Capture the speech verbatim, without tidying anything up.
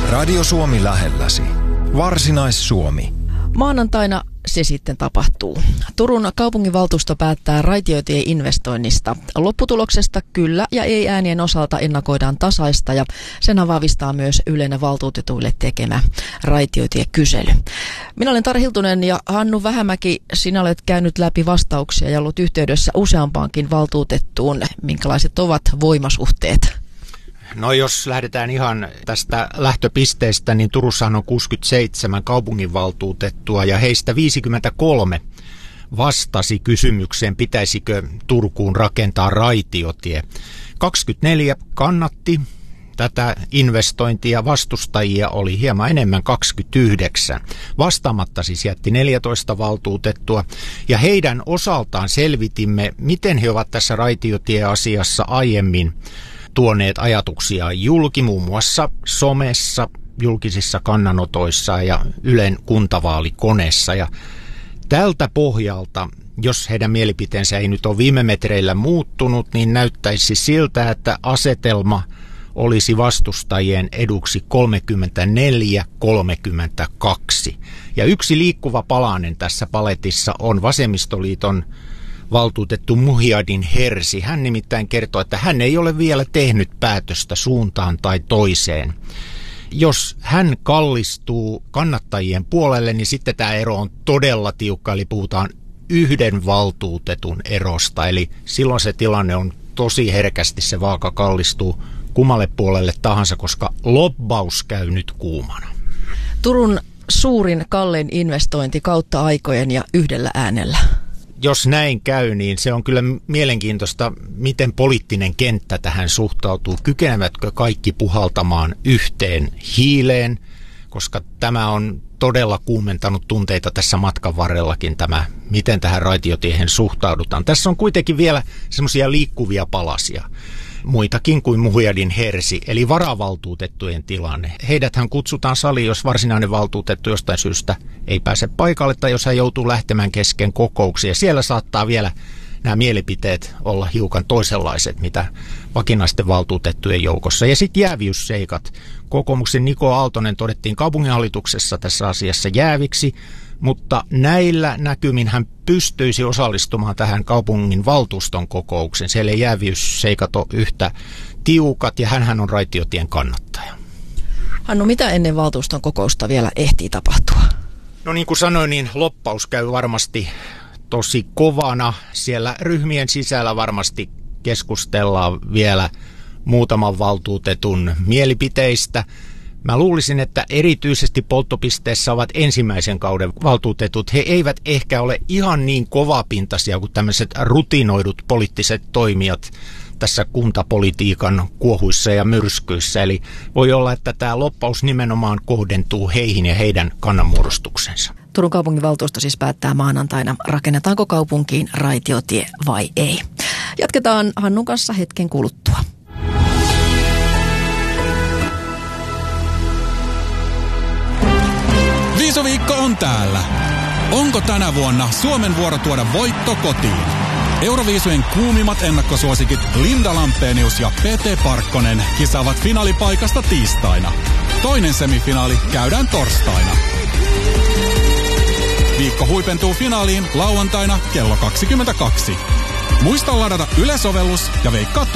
Radio Suomi lähelläsi. Varsinais-Suomi. Maanantaina se sitten tapahtuu. Turun kaupunginvaltuusto päättää raitiotieinvestoinnista. Lopputuloksesta kyllä ja ei äänien osalta ennakoidaan tasaista ja sen vahvistaa myös Ylen valtuutetuille tekemä raitiotiekysely. Minä olen Tarja Hiltunen ja Hannu Vähämäki, sinä olet käynyt läpi vastauksia ja ollut yhteydessä useampaankin valtuutettuun. Minkälaiset ovat voimasuhteet? No jos lähdetään ihan tästä lähtöpisteestä, niin Turussahan on kuusikymmentäseitsemän kaupunginvaltuutettua ja heistä viisikymmentäkolme vastasi kysymykseen, pitäisikö Turkuun rakentaa raitiotie. kaksikymmentäneljä kannatti tätä investointia, vastustajia oli hieman enemmän kaksikymmentäyhdeksän. Vastaamatta siis jätti neljätoista valtuutettua ja heidän osaltaan selvitimme, miten he ovat tässä raitiotieasiassa aiemmin tuoneet ajatuksia julki muun muassa somessa, julkisissa kannanotoissa ja Ylen kuntavaalikoneessa. Ja tältä pohjalta, jos heidän mielipiteensä ei nyt ole viime metreillä muuttunut, niin näyttäisi siltä, että asetelma olisi vastustajien eduksi kolmekymmentäneljä kolmekymmentäkaksi. Ja yksi liikkuva palanen tässä paletissa on vasemmistoliiton valtuutettu Muhiadin Hersi. Hän nimittäin kertoo, että hän ei ole vielä tehnyt päätöstä suuntaan tai toiseen. Jos hän kallistuu kannattajien puolelle, niin sitten tämä ero on todella tiukka, eli puhutaan yhden valtuutetun erosta. Eli silloin se tilanne on tosi herkästi, se vaaka kallistuu kummalle puolelle tahansa, koska lobbaus käy nyt kuumana. Turun suurin kallein investointi kautta aikojen ja yhdellä äänellä. Jos näin käy, niin se on kyllä mielenkiintoista, miten poliittinen kenttä tähän suhtautuu. Kykenevätkö kaikki puhaltamaan yhteen hiileen, koska tämä on todella kuumentanut tunteita tässä matkan varrellakin, tämä, miten tähän raitiotiehen suhtaudutaan. Tässä on kuitenkin vielä semmoisia liikkuvia palasia, muitakin kuin Muhiadin Hersi, eli varavaltuutettujen tilanne. Heidäthän kutsutaan saliin, jos varsinainen valtuutettu jostain syystä ei pääse paikalle tai jos hän joutuu lähtemään kesken kokouksia. Siellä saattaa vielä nämä mielipiteet olla hiukan toisenlaiset, mitä vakinaisten valtuutettujen joukossa. Ja sitten jääviysseikat. Kokoomuksen Niko Aaltonen todettiin kaupunginhallituksessa tässä asiassa jääviksi, mutta näillä näkymin hän pystyisi osallistumaan tähän kaupungin valtuuston kokoukseen. Siellä ei jäävyysseikat ole yhtä tiukat ja hänhän on raitiotien kannattaja. Hannu, mitä ennen valtuuston kokousta vielä ehtii tapahtua? No niin kuin sanoin, niin loppaus käy varmasti tosi kovana. Siellä ryhmien sisällä varmasti keskustellaan vielä muutaman valtuutetun mielipiteistä. Mä luulisin, että erityisesti polttopisteessä ovat ensimmäisen kauden valtuutetut. He eivät ehkä ole ihan niin kovapintaisia kuin tämmöiset rutinoidut poliittiset toimijat tässä kuntapolitiikan kuohuissa ja myrskyissä. Eli voi olla, että tämä loppaus nimenomaan kohdentuu heihin ja heidän kannanmuodostuksensa. Turun kaupunginvaltuusto siis päättää maanantaina, rakennetaanko kaupunkiin raitiotie vai ei. Jatketaan Hannun kanssa hetken kuluttua. Viisuviikko on täällä. Onko tänä vuonna Suomen vuoro tuoda voitto kotiin? Euroviisujen kuumimmat ennakkosuosikit Linda Lampenius ja Pete Parkkonen kisaavat finaalipaikasta tiistaina. Toinen semifinaali käydään torstaina. Viikko huipentuu finaaliin lauantaina kello kaksikymmentäkaksi. Muista ladata Yle-sovellus ja veikkaa